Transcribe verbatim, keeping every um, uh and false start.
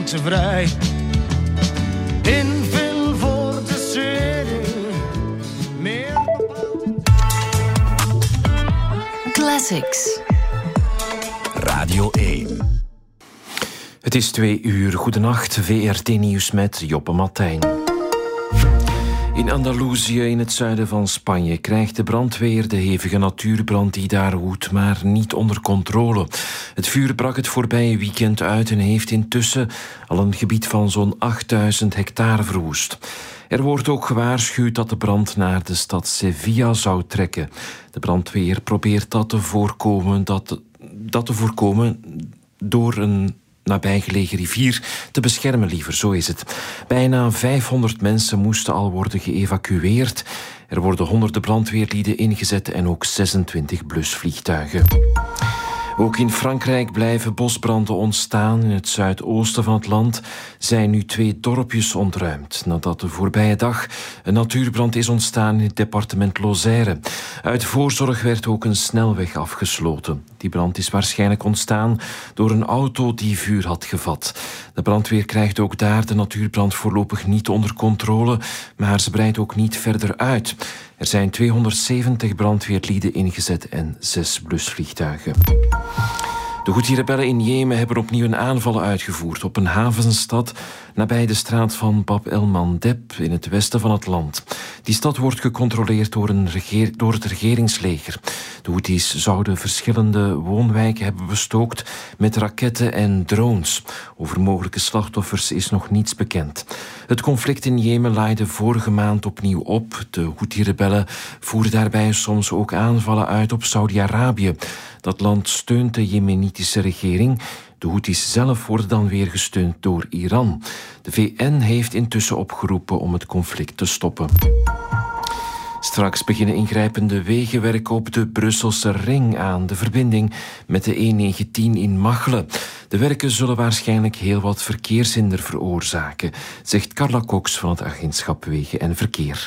ik ze vrij. Invul voor de serie. Meer Classics. Radio één. Het is twee uur. Goedenacht, V R T-nieuws met Joppe Martijn. In Andalusië, in het zuiden van Spanje, krijgt de brandweer de hevige natuurbrand die daar woedt, maar niet onder controle. Het vuur brak het voorbije weekend uit en heeft intussen al een gebied van zo'n achtduizend hectare verwoest. Er wordt ook gewaarschuwd dat de brand naar de stad Sevilla zou trekken. De brandweer probeert dat te voorkomen, dat, dat te voorkomen door een nabijgelegen rivier te beschermen liever, zo is het. Bijna vijfhonderd mensen moesten al worden geëvacueerd. Er worden honderden brandweerlieden ingezet en ook zesentwintig blusvliegtuigen. Ook in Frankrijk blijven bosbranden ontstaan. In het zuidoosten van het land zijn nu twee dorpjes ontruimd, nadat de voorbije dag een natuurbrand is ontstaan in het departement Lozère. Uit voorzorg werd ook een snelweg afgesloten. Die brand is waarschijnlijk ontstaan door een auto die vuur had gevat. De brandweer krijgt ook daar de natuurbrand voorlopig niet onder controle, maar ze breidt ook niet verder uit. Er zijn tweehonderdzeventig brandweerlieden ingezet en zes blusvliegtuigen. De Houthi-rebellen in Jemen hebben opnieuw een aanval uitgevoerd op een havenstad nabij de straat van Bab el-Mandeb in het westen van het land. Die stad wordt gecontroleerd door, een regeer, door het regeringsleger. De Houthis zouden verschillende woonwijken hebben bestookt met raketten en drones. Over mogelijke slachtoffers is nog niets bekend. Het conflict in Jemen laaide vorige maand opnieuw op. De Houthi-rebellen voeren daarbij soms ook aanvallen uit op Saudi-Arabië. Dat land steunt de jemenitische regering. De Houthis zelf worden dan weer gesteund door Iran. De V N heeft intussen opgeroepen om het conflict te stoppen. Straks beginnen ingrijpende wegenwerken op de Brusselse ring aan, de verbinding met de E negentien in Machelen. De werken zullen waarschijnlijk heel wat verkeershinder veroorzaken, zegt Carla Cox van het agentschap Wegen en Verkeer.